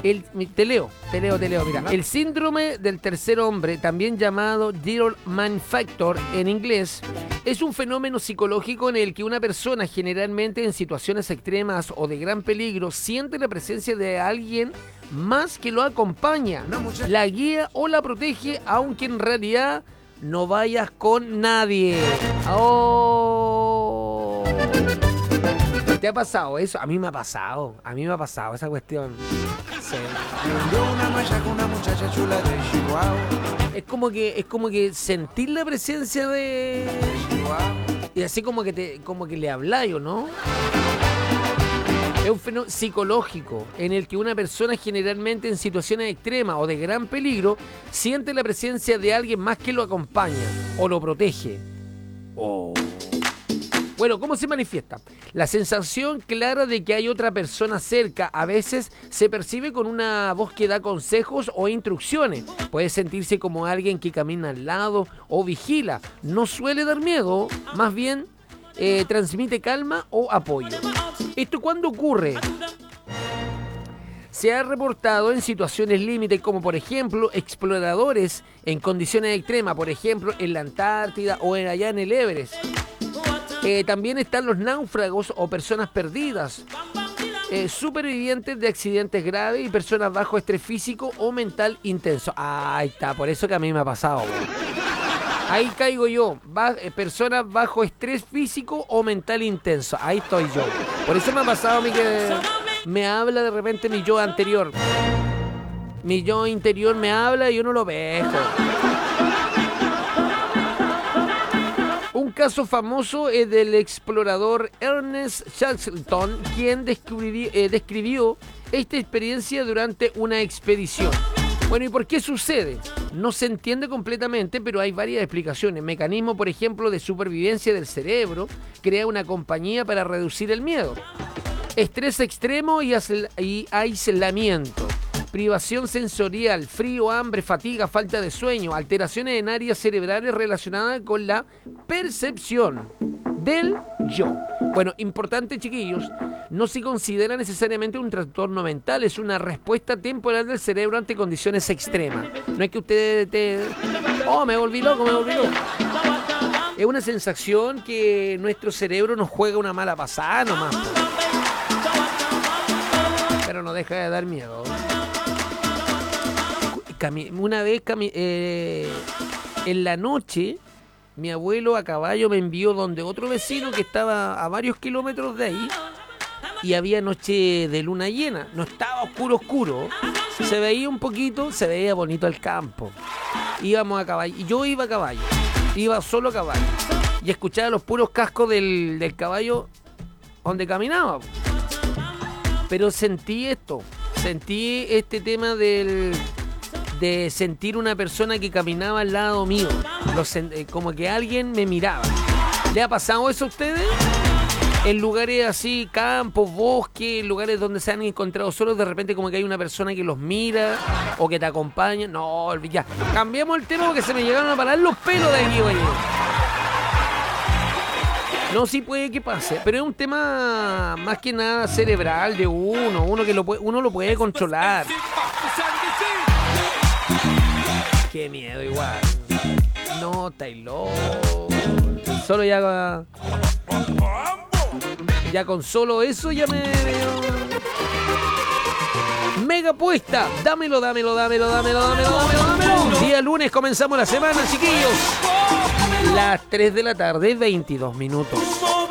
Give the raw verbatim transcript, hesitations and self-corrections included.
El, te leo, te leo, te leo, mira. El síndrome del tercer hombre, también llamado Little Man Factor en inglés, es un fenómeno psicológico en el que una persona, generalmente en situaciones extremas o de gran peligro, siente la presencia de alguien más que lo acompaña, la guía o la protege, aunque en realidad no vayas con nadie. ¡Oh! ¿Te ha pasado eso? A mí me ha pasado, a mí me ha pasado esa cuestión. Sí. Es como que, es como que sentir la presencia de... Y así como que te, como que le habláis, ¿o no? Es un fenómeno psicológico en el que una persona, generalmente en situaciones extremas o de gran peligro, siente la presencia de alguien más que lo acompaña o lo protege. Oh. Bueno, ¿cómo se manifiesta? La sensación clara de que hay otra persona cerca a veces se percibe con una voz que da consejos o instrucciones. Puede sentirse como alguien que camina al lado o vigila. No suele dar miedo, más bien eh, transmite calma o apoyo. ¿Esto cuándo ocurre? Se ha reportado en situaciones límite, como por ejemplo exploradores en condiciones extremas, por ejemplo en la Antártida o en, allá en el Everest. Eh, también están los náufragos o personas perdidas, eh, supervivientes de accidentes graves y personas bajo estrés físico o mental intenso. Ah, ahí está, por eso que a mí me ha pasado. Bro. Ahí caigo yo, ba- eh, personas bajo estrés físico o mental intenso. Ahí estoy yo. Por eso me ha pasado a mí que me habla de repente mi yo anterior. Mi yo interior me habla y yo no lo veo. Un caso famoso es del explorador Ernest Shackleton, quien describió, eh, describió esta experiencia durante una expedición. Bueno, ¿y por qué sucede? No se entiende completamente, pero hay varias explicaciones. Mecanismo, por ejemplo, de supervivencia del cerebro, crea una compañía para reducir el miedo. Estrés extremo y, aisl- y aislamiento. Privación sensorial, frío, hambre, fatiga, falta de sueño, alteraciones en áreas cerebrales relacionadas con la percepción del yo. Bueno, importante, chiquillos, no se considera necesariamente un trastorno mental, es una respuesta temporal del cerebro ante condiciones extremas. No es que usted te... Oh, me volví loco, me volví loco. Es una sensación que nuestro cerebro nos juega una mala pasada nomás. Pero no deja de dar miedo. Una vez cami- eh, en la noche mi abuelo a caballo me envió donde otro vecino que estaba a varios kilómetros de ahí y había noche de luna llena, no estaba oscuro oscuro, se veía un poquito, se veía bonito el campo. Íbamos a caballo, y yo iba a caballo, iba solo a caballo y escuchaba los puros cascos del, del caballo donde caminaba. Pero sentí esto, sentí este tema del... de sentir una persona que caminaba al lado mío, Lo sent- eh, como que alguien me miraba. ¿Le ha pasado eso a ustedes? En lugares así, campos, bosques, lugares donde se han encontrado solos, de repente como que hay una persona que los mira o que te acompaña. No, ya, cambiemos el tema porque se me llegaron a parar los pelos de aquí, oye. No, sí puede que pase, pero es un tema más que nada cerebral de uno, uno que lo puede, uno lo puede controlar. Qué miedo igual. No, Taylor. Solo ya... Ya con solo eso ya me... Mega apuesta. Dámelo, dámelo, dámelo, dámelo, dámelo, dámelo, dámelo. Día lunes comenzamos la semana, chiquillos. Las tres de la tarde, veintidós minutos.